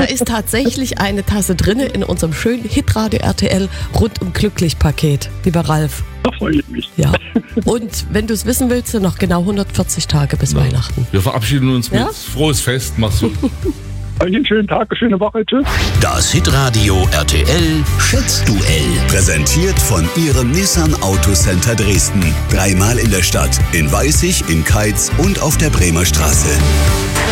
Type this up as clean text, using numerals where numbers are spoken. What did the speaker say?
Da ist tatsächlich eine Tasse drinne in unserem schönen Hitradio RTL Rundum glücklich Paket, lieber Ralf. Da freue ich mich. Ja. Und wenn du es wissen willst, sind noch genau 140 Tage bis Weihnachten. Wir verabschieden uns mit frohes Fest. Mach's gut. Euch einen schönen Tag, eine schöne Woche. Tschüss. Das Hitradio RTL Schätzduell. Präsentiert von Ihrem Nissan Autocenter Dresden. 3-mal in der Stadt, in Weißig, in Keitz und auf der Bremer Straße.